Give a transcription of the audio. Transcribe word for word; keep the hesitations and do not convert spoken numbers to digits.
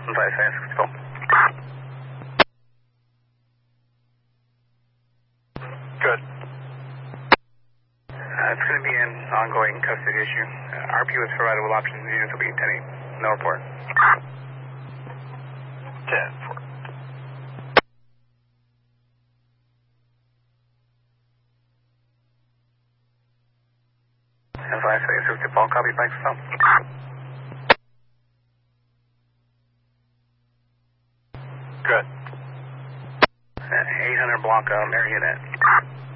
five seven six four. Good. Uh, it's going to be an ongoing custody issue. Uh, R P was provided with options. Units will be ten eight. No report. ten four. And five seven six two, Paul, copy, thanks, so. Good. Uh, eight hundred Blanca, Marionette.